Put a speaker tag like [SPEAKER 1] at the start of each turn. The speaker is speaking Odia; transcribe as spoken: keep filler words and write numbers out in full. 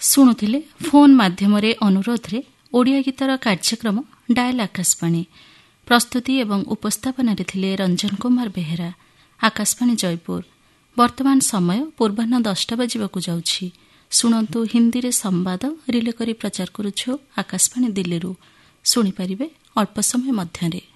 [SPEAKER 1] ଶୁଣୁଥିଲେ ଫୋନ୍ ମାଧ୍ୟମରେ ଅନୁରୋଧରେ ଓଡ଼ିଆ ଗୀତର କାର୍ଯ୍ୟକ୍ରମ ଡାଏଲ୍ ଆକାଶବାଣୀ। ପ୍ରସ୍ତୁତି ଏବଂ ଉପସ୍ଥାପନାରେ ଥିଲେ ରଞ୍ଜନ କୁମାର ବେହେରା। ଆକାଶବାଣୀ ଜୟପୁର। ବର୍ତ୍ତମାନ ସମୟ ପୂର୍ବାହ୍ନ ଦଶଟା ବାଜିବାକୁ ଯାଉଛି। ଶୁଣନ୍ତୁ ହିନ୍ଦୀରେ ସମ୍ବାଦ ରିଲେ କରି ପ୍ରଚାର କରୁଛୁ ଆକାଶବାଣୀ ଦିଲ୍ଲୀରୁ। ଶୁଣିପାରିବେ ଅଳ୍ପ ସମୟ ମଧ୍ୟରେ।